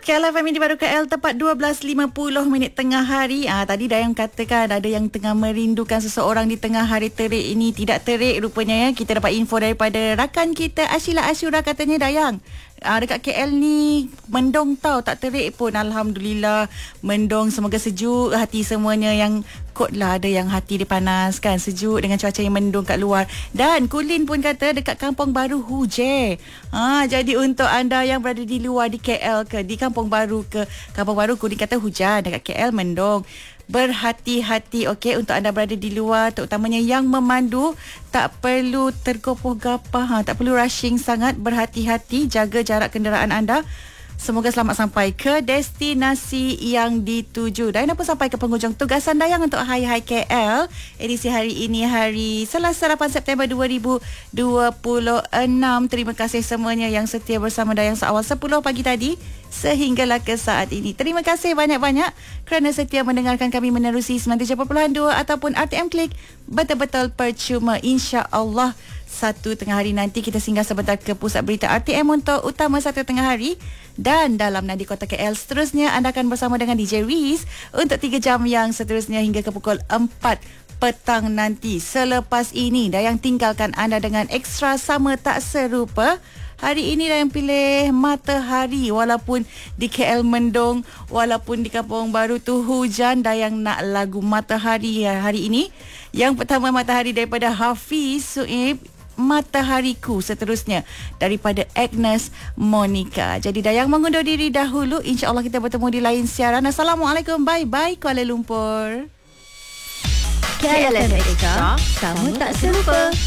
KLFM di Baru KL tepat 12.50 minit tengah hari. Tadi Dayang katakan ada yang tengah merindukan seseorang di tengah hari terik ini. Tidak terik rupanya ya. Kita dapat info daripada rakan kita Ashila Ashura, katanya Dayang, dekat KL ni mendung tau, tak terik pun. Alhamdulillah mendung, semoga sejuk hati semuanya. Yang kot lah ada yang hati dia panas kan, sejuk dengan cuaca yang mendung kat luar. Dan Kulin pun kata dekat Kampung Baru hujan. Jadi untuk anda yang berada di luar di KL ke di Kampung Baru ke Kampung Baru, Kulin kata hujan, dekat KL mendung. Berhati-hati okey untuk anda berada di luar, terutamanya yang memandu, tak perlu tergopoh-gapah, tak perlu rushing sangat, berhati-hati, jaga jarak kenderaan anda. Semoga selamat sampai ke destinasi yang dituju. Dan pun sampai ke penghujung tugasan Dayang untuk Hai Hai KL edisi hari ini, hari Selasa 8 September 2026. Terima kasih semuanya yang setia bersama Dayang seawal 10 pagi tadi sehinggalah ke saat ini. Terima kasih banyak-banyak kerana setia mendengarkan kami menerusi 97.2 ataupun RTM Klik. Betul-betul percuma. InsyaAllah satu tengah hari nanti kita singgah sebentar ke pusat berita RTM untuk utama satu tengah hari. Dan dalam Nadi Kota KL seterusnya anda akan bersama dengan DJ Riz untuk 3 jam yang seterusnya hingga ke pukul 4 petang nanti. Selepas ini Dayang tinggalkan anda dengan Ekstra Sama Tak Serupa. Hari ini Dayang pilih Matahari. Walaupun di KL mendung, walaupun di Kampung Baru tu hujan, Dayang nak lagu Matahari hari ini. Yang pertama Matahari daripada Hafiz Suib, Matahariku, seterusnya daripada Agnes Monica. Jadi Dayang mengundur diri dahulu. InsyaAllah kita bertemu di lain siaran. Assalamualaikum. Bye-bye Kuala Lumpur. KLFM Extra, sama tak serupa.